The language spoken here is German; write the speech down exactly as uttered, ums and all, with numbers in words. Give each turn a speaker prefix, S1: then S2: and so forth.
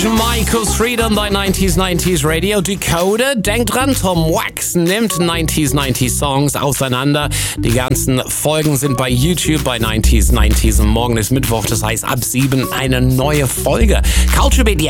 S1: George Michael Freedom bei neunzig neunzig Radio Decoder. Denkt dran, Tom Wax nimmt neunzig neunzig Songs auseinander. Die ganzen Folgen sind bei YouTube bei neunzig neunzig und morgen ist Mittwoch, das heißt ab sieben eine neue Folge. Culture B D